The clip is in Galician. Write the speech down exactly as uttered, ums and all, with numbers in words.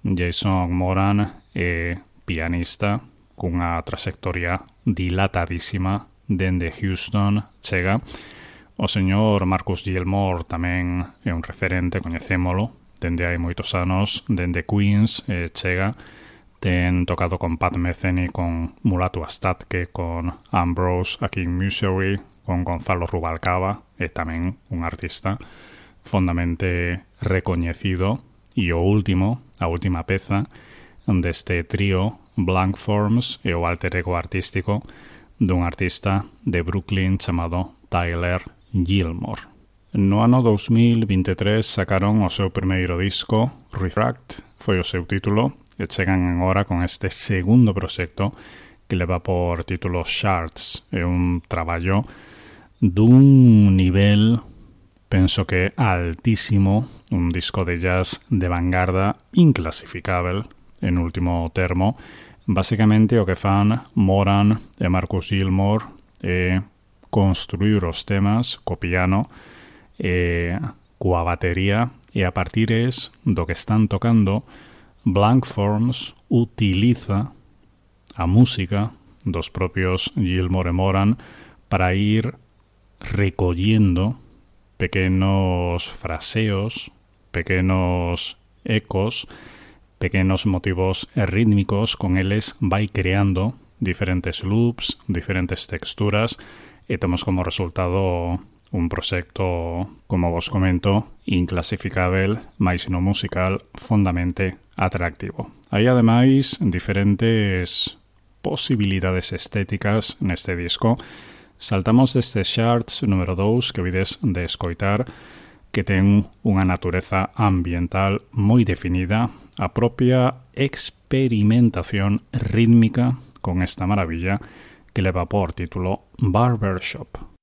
Jason Moran é pianista cunha trayectoria dilatadísima dende Houston chega. O señor Marcus Gilmore tamén é un referente, coñecémolo, dende hai moitos anos, dende Queens eh, chega. Ten tocado con Pat Metheny, con Mulatu Astatke, con Ambrose Akin Musery, con Gonzalo Rubalcaba, e tamén un artista fondamente recoñecido. E o último, a última peza deste trío Blank Forms é o alter ego artístico dun artista de Brooklyn chamado Tyler Gilmore. No ano dos mil veintitrés sacaron o seu primeiro disco, Refract, foi o seu título, e chegan agora con este segundo proxecto que leva por título Shards. É un traballo dun nivel, penso que altísimo, un disco de jazz de vanguarda inclasificável, en último termo. Basicamente o que fan Moran e Marcus Gilmore é construir os temas co piano e coa batería, e a partires do que están tocando, Blank Forms utiliza a música dos propios Gilmore e Moran para ir recollendo pequenos fraseos, pequenos ecos, pequenos motivos rítmicos. Con eles vai creando diferentes loops, diferentes texturas, e temos como resultado un proxecto, como vos comento, inclasificável, mais no musical, fondamente atractivo. Hai ademais diferentes posibilidades estéticas neste disco. Saltamos deste Shards número dous que vides de escoitar, que ten unha natureza ambiental moi definida, a propia experimentación rítmica con esta maravilla que leva por título Barbershop.